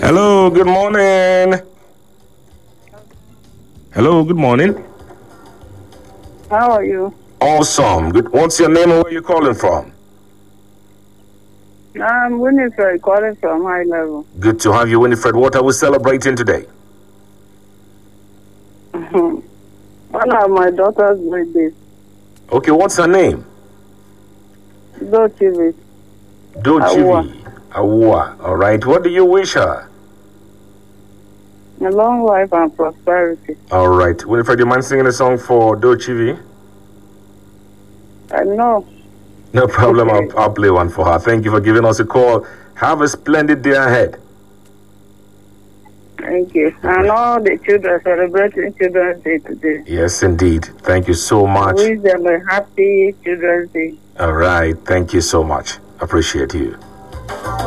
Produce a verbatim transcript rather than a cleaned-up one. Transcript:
Hello, good morning. Hello, good morning. How are you? Awesome. Good. What's your name and where you calling from? I'm Winifred calling from High Level. Good to have you, Winifred. What are we celebrating today? One of my daughter's birthdays. Okay, what's her name? Dochivi. Dochivi. Awua. All right. What do you wish her? A long life and prosperity. All right. Winifred, you mind singing a song for Dochivi? I know. No problem. Okay. I'll, I'll play one for her. Thank you for giving us a call. Have a splendid day ahead. Thank you. And all the children celebrating Children's Day today. Yes, indeed. Thank you so much. I wish them a happy Children's Day. All right. Thank you so much. Appreciate you.